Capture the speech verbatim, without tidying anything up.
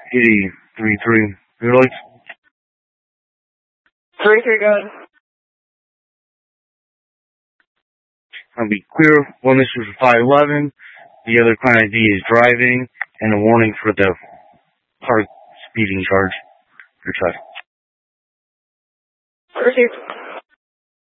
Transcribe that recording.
eighty three three. Your lights? three three, go ahead. I'll be clear. One issue for five eleven. The other client I D is driving, and a warning for the car speeding charge. Your truck. Received.